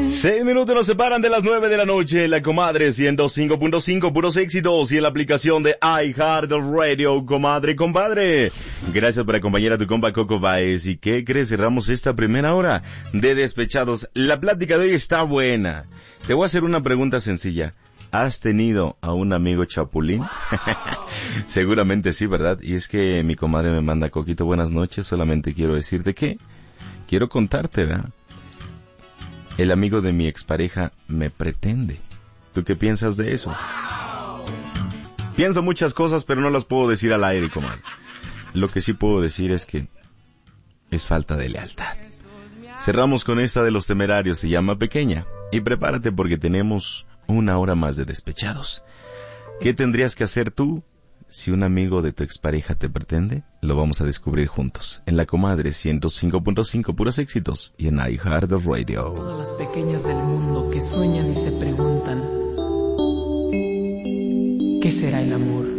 6 minutos nos separan de las 9 de la noche. La comadre 105.5, puros éxitos. Y en la aplicación de iHeartRadio, comadre, compadre. Gracias por acompañar a tu compa Coco Baez. ¿Y qué crees? Cerramos esta primera hora de Despechados. La plática de hoy está buena. Te voy a hacer una pregunta sencilla. ¿Has tenido a un amigo chapulín? Seguramente sí, ¿verdad? Y es que mi comadre me manda: Coquito, buenas noches. Solamente quiero decirte que quiero contarte, ¿verdad? El amigo de mi expareja me pretende. ¿Tú qué piensas de eso? Pienso muchas cosas, pero no las puedo decir al aire, comadre. Lo que sí puedo decir es que es falta de lealtad. Cerramos con esta de Los Temerarios, se llama Pequeña. Y prepárate porque tenemos una hora más de Despechados. ¿Qué tendrías que hacer tú si un amigo de tu expareja te pretende? Lo vamos a descubrir juntos en La Comadre 105.5, puros éxitos, y en iHeartRadio. Todas las pequeñas del mundo que sueñan y se preguntan: ¿qué será el amor?